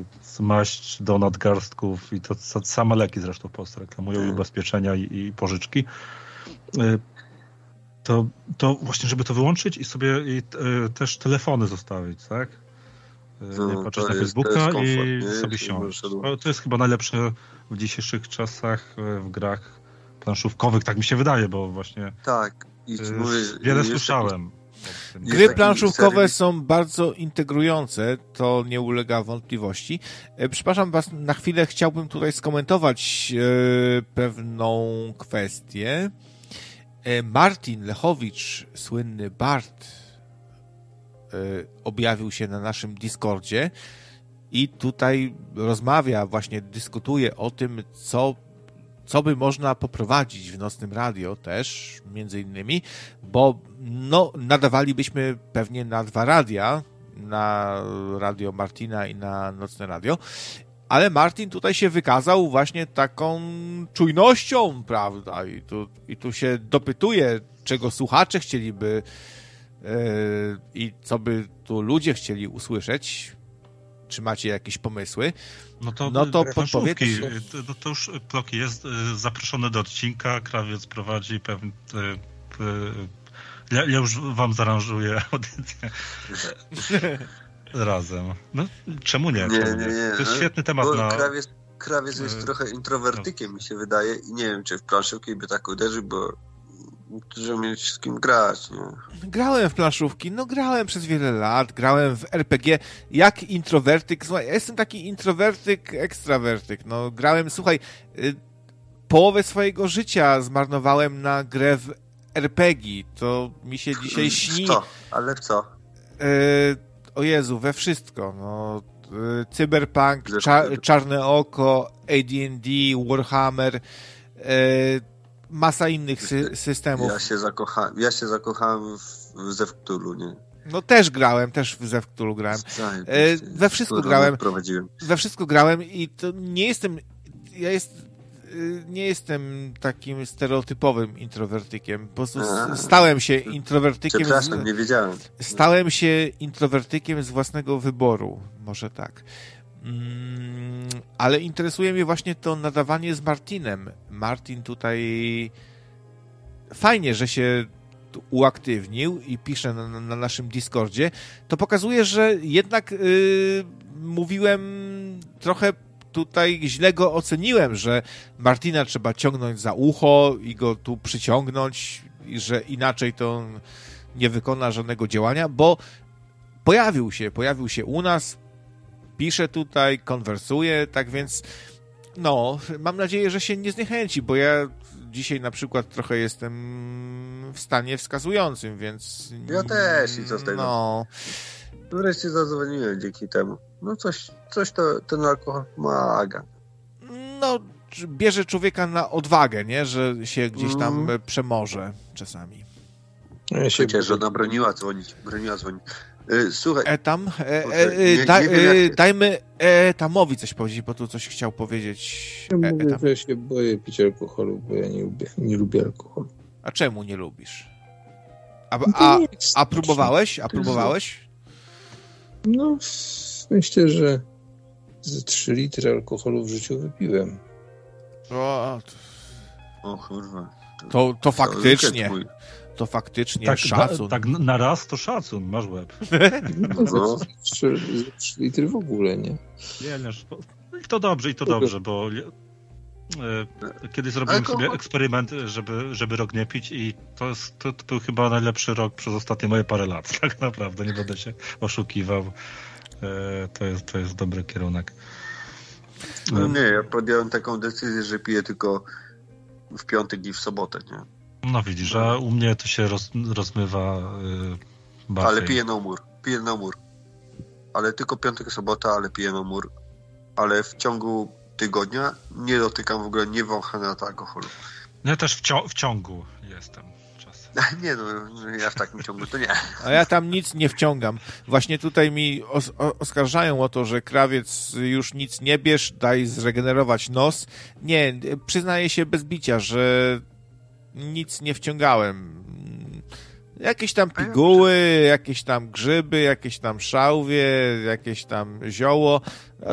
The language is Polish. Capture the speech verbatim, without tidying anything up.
maść do nadgarstków i to same leki zresztą w Polsce reklamują i ubezpieczenia i, i pożyczki. To, to właśnie, żeby to wyłączyć i sobie i, y, też telefony zostawić, tak? Y, nie patrzeć na Facebooka i nie? sobie siąść. To, to jest chyba najlepsze w dzisiejszych czasach w grach planszówkowych, tak mi się wydaje, bo właśnie tak. I y, mówię, wiele słyszałem. Taki, Gry planszówkowe są bardzo integrujące, to nie ulega wątpliwości. E, przepraszam was, na chwilę chciałbym tutaj skomentować e, pewną kwestię. Martin Lechowicz, słynny Bart, objawił się na naszym Discordzie i tutaj rozmawia, właśnie dyskutuje o tym, co, co by można poprowadzić w Nocnym Radio też, między innymi, bo no, nadawalibyśmy pewnie na dwa radia, na radio Martina i na Nocne Radio, ale Martin tutaj się wykazał właśnie taką czujnością, prawda? I tu, i tu się dopytuje, czego słuchacze chcieliby yy, i co by tu ludzie chcieli usłyszeć. Czy macie jakieś pomysły? No to, no to podpowiedzcie. To, to już Ploki jest zaproszony do odcinka, Krawiec prowadzi pewnie... Ja, ja już wam zaaranżuję audycję. Razem. No, czemu nie? Nie, czemu nie, nie. To jest świetny temat Bo na... Krawiec, krawiec jest trochę introwertykiem, mi się wydaje, i nie wiem, czy w planszówki by tak uderzył, bo żeby mieć z kim grać, nie? Grałem w planszówki, no grałem przez wiele lat, grałem w er pe gie, jak introwertyk, słuchaj, ja jestem taki introwertyk, ekstrawertyk, no grałem, słuchaj, y, połowę swojego życia zmarnowałem na grę w er pe gie, to mi się dzisiaj śni. W co? Ale w co? Y, o Jezu, we wszystko, no, y, Cyberpunk, cza- Czarne Oko, A D and D, Warhammer, y, masa innych sy- systemów. Ja się zakochałem, ja się zakochałem w, w Zew Cthulhu, nie? No też grałem, też w Zew Cthulhu grałem. E, we wszystko grałem. We wszystko grałem i to nie jestem, ja jest, nie jestem takim stereotypowym introwertykiem. Po prostu A, stałem się introwertykiem. Przepraszam, z, nie wiedziałem. Stałem się introwertykiem z własnego wyboru, może tak. Mm, ale interesuje mnie właśnie to nadawanie z Martinem. Martin tutaj fajnie, że się uaktywnił i pisze na, na naszym Discordzie. To pokazuje, że jednak yy, mówiłem trochę tutaj źle go oceniłem, że Martina trzeba ciągnąć za ucho i go tu przyciągnąć i że inaczej to nie wykona żadnego działania, bo pojawił się, pojawił się u nas, pisze tutaj, konwersuje, tak więc no, mam nadzieję, że się nie zniechęci, bo ja dzisiaj na przykład trochę jestem w stanie wskazującym, więc... Ja też i co z tego? No. Wreszcie zadzwoniłem dzięki temu. No coś, coś to ten alkohol pomaga. No, bierze człowieka na odwagę, nie? Że się gdzieś tam mm. przemoże czasami. Ja się Przecież żona broniła dzwonić, broniła dzwonić. Słuchaj. Etam, e, e, nie, da, nie wiem, jak... dajmy Etamowi coś powiedzieć, bo tu coś chciał powiedzieć. Ja mówię, Etam. że ja się boję pić alkoholu, bo ja nie lubię, nie lubię alkoholu. A czemu nie lubisz? A, a, a próbowałeś? A próbowałeś? No, myślę, że ze trzy litry alkoholu w życiu wypiłem. O, to... o kurwa. To, to, to faktycznie. To faktycznie tak, szacun. Tak na raz to szacun, masz łeb. No, no. trzy litry w ogóle, nie? Nie, nie, i to dobrze, i to dobrze, bo e, kiedyś zrobiłem sobie eksperyment, żeby, żeby rok nie pić i to, jest, to, to był chyba najlepszy rok przez ostatnie moje parę lat, tak naprawdę, nie będę się oszukiwał. E, to, jest, to jest dobry kierunek. No nie, ja podjąłem taką decyzję, że piję tylko w piątek i w sobotę, nie? No widzisz, a u mnie to się roz, rozmywa yy, bardziej. Ale piję na umór, piję na umór. Ale tylko piątek, sobota, ale piję na umór. Ale w ciągu tygodnia nie dotykam w ogóle, nie wącham na alkoholu. Ja też w, cio- w ciągu jestem czasem. Nie no, ja w takim ciągu to nie. A ja tam nic nie wciągam. Właśnie tutaj mi os- oskarżają o to, że krawiec już nic nie bierz, daj zregenerować nos. Nie, przyznaję się bez bicia, że nic nie wciągałem. Jakieś tam piguły, jakieś tam grzyby, jakieś tam szałwie, jakieś tam zioło.